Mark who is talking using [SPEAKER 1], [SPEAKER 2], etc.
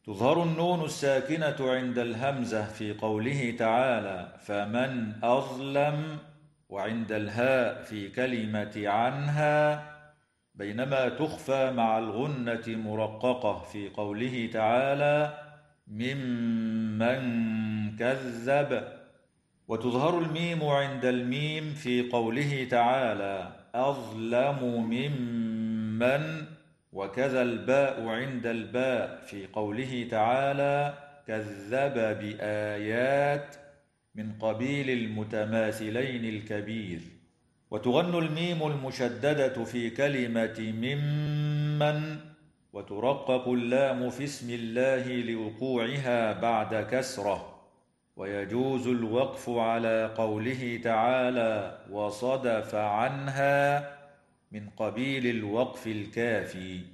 [SPEAKER 1] تظهر النون الساكنة عند الهمزة في قوله تعالى فمن أظلم، وعند الهاء في كلمة عنها، بينما تخفى مع الغنة مرققة في قوله تعالى ممن كذب. وتظهر الميم عند الميم في قوله تعالى أظلم ممن، وكذا الباء عند الباء في قوله تعالى كذب بآيات، من قبيل المتماثلين الكبير. وتغن الميم المشددة في كلمة ممن، وترقق اللام في اسم الله لوقوعها بعد كسرة. ويجوز الوقف على قوله تعالى وصدف عنها، من قبيل الوقف الكافي.